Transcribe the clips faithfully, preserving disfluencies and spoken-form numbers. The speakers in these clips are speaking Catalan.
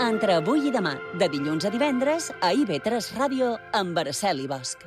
Entre avui i demà, de dilluns a divendres, a I V tres Ràdio, amb Araceli Bosch.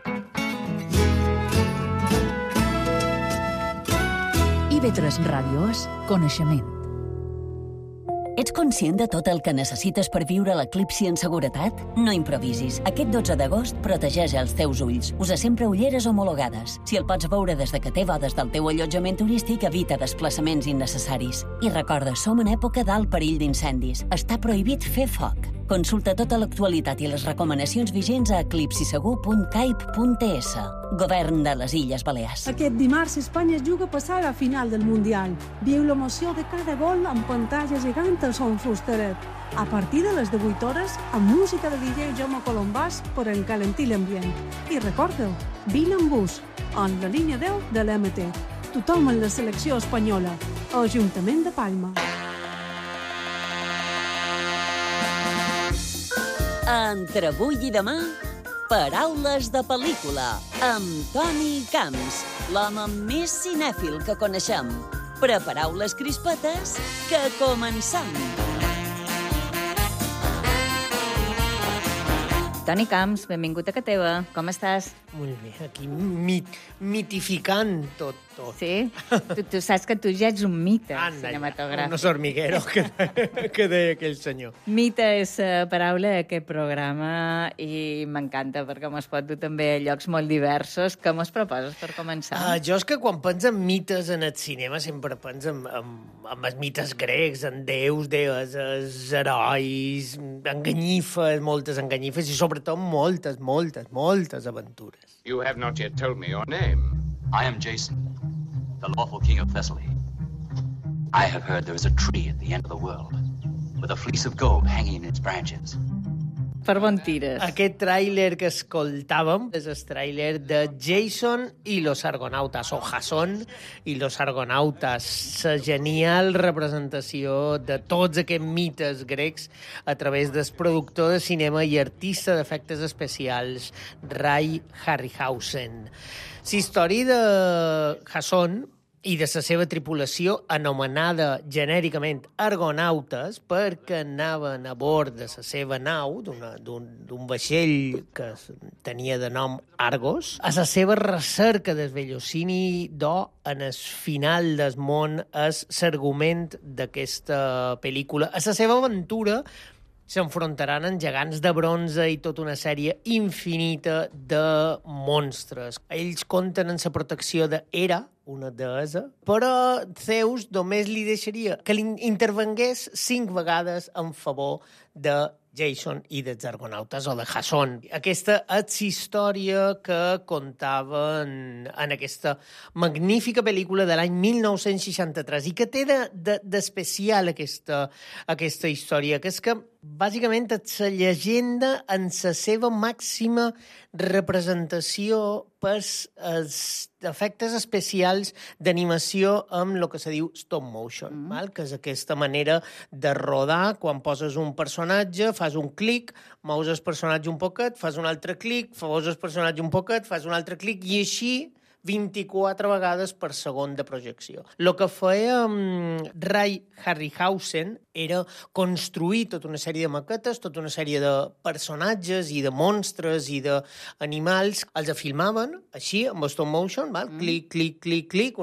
I V tres Ràdio és coneixement. Ets conscient de tot el que necessites per viure l'eclipsi en seguretat? No improvisis. Aquest dotze d'agost protegeix els teus ulls. Usa sempre ulleres homologades. Si el pots veure des de que té bodes del teu allotjament turístic, evita desplaçaments innecessaris. I recorda, som en època d'alt perill d'incendis. Està prohibit fer foc. Consulta tota l'actualitat i les recomanacions vigents a eclipsisegur punt caip punt es. Govern de les Illes Balears. Aquest dimarts Espanya es juga a passar a final del Mundial. Viu l'emoció de cada gol amb pantalla gegant al Son Fusteret. A partir de les divuit hores, amb música de D J Jaume Colombàs per encalentir l'ambient. I recorda-ho, vine amb bus, en la línia deu de l'M T. Tothom en la selecció espanyola. Ajuntament de Palma. Entre avui i demà, paraules de pel·lícula, amb Toni Camps, l'home més cinèfil que coneixem. Prepareu les crispetes, que comencem! Toni Camps, benvingut a casa teva. Com estàs? Molt bé, aquí mit, mitificant tot, tot. Sí? Tu, tu saps que tu ja ets un mite Anda, cinematogràfic. un hormiguero que, que deia aquell senyor. Mite és uh, paraula d'aquest programa i m'encanta perquè mos pot dur també a llocs molt diversos. Què mos proposes per començar? Uh, jo és que quan penso en mites en el cinema sempre penso en, en, en els mites grecs, en déus, deesses, herois, enganyifes, moltes enganyifes i sobretot moltes, moltes, moltes aventures. You have not yet told me your name. I am Jason, the lawful king of Thessaly. I have heard there is a tree at the end of the world, with a fleece of gold hanging in its branches. Per bon tires. Aquest tràiler que escoltàvem és el tràiler de Jason i los Argonautas, o Jason i los Argonautas, la genial representació de tots aquests mites grecs a través del productor de cinema i artista d'efectes especials, Ray Harryhausen. La història de Jason i de la seva tripulació, anomenada genèricament Argonautes, perquè anaven a bord de la seva nau, d'un vaixell que tenia de nom Argos, a la seva recerca del velocini d'or en el final del món és l'argument d'aquesta pel·lícula. A la seva aventura s'enfrontaran amb gegants de bronze i tota una sèrie infinita de monstres. Ells compten amb la protecció de Hera, una deessa, però Zeus només li deixaria que li intervengués cinc vegades en favor de Jason i dels Argonautes, o de Jason. Aquesta és la història que contaven en aquesta magnífica pel·lícula de l'any mil nou-cents seixanta-tres i que té d'especial aquesta, aquesta història, que és que bàsicament és la llegenda en la seva màxima representació pels efectes especials d'animació amb el que se diu stop motion, mm. val? Que és aquesta manera de rodar quan poses un personatge, fas un clic, mous el personatge un poquet, fas un altre clic, fas el personatge un poquet, fas un altre clic, i així vint-i-quatre vegades per segon de projecció. El que feia um, Ray Harryhausen era construir tota una sèrie de maquetes, tota una sèrie de personatges i de monstres i d'animals. Els filmaven així, amb stop motion, val? Mm. Clic, clic, clic, clic,